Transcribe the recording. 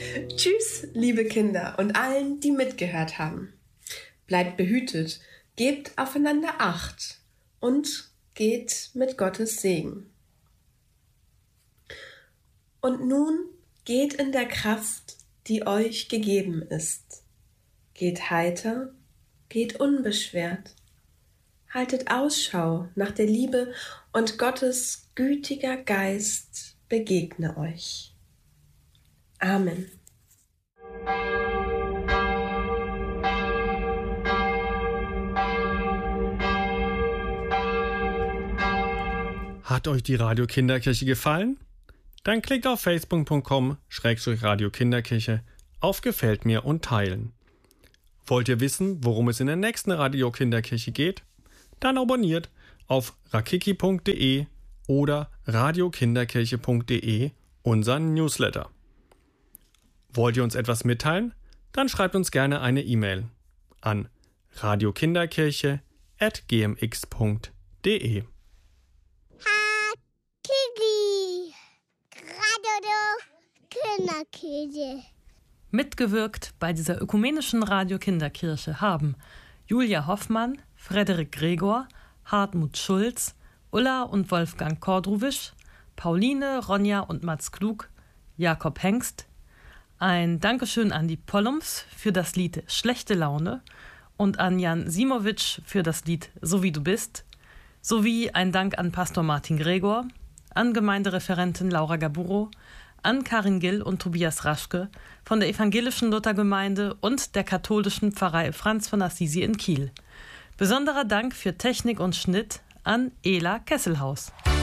Tschüss, liebe Kinder und allen, die mitgehört haben. Bleibt behütet, gebt aufeinander Acht und geht mit Gottes Segen. Und nun geht in der Kraft, die euch gegeben ist. Geht heiter, geht unbeschwert. Haltet Ausschau nach der Liebe und Gottes gütiger Geist begegne euch. Amen. Hat euch die Radio Kinderkirche gefallen? Dann klickt auf facebook.com/Radio-Kinderkirche auf Gefällt mir und teilen. Wollt ihr wissen, worum es in der nächsten Radio Kinderkirche geht? Dann abonniert auf rakiki.de oder radiokinderkirche.de unseren Newsletter. Wollt ihr uns etwas mitteilen? Dann schreibt uns gerne eine E-Mail an radiokinderkirche@gmx.de. Kinderkirche. Mitgewirkt bei dieser ökumenischen Radio Kinderkirche haben Julia Hoffmann, Frederik Gregor, Hartmut Schulz, Ulla und Wolfgang Kordruwisch, Pauline, Ronja und Mats Klug, Jakob Hengst. Ein Dankeschön an die Pollums für das Lied Schlechte Laune und an Jan Simowitsch für das Lied So wie du bist, sowie ein Dank an Pastor Martin Gregor, an Gemeindereferentin Laura Gaburo, an Karin Gill und Tobias Raschke von der evangelischen Luthergemeinde und der katholischen Pfarrei Franz von Assisi in Kiel. Besonderer Dank für Technik und Schnitt an Ela Kesselhaus.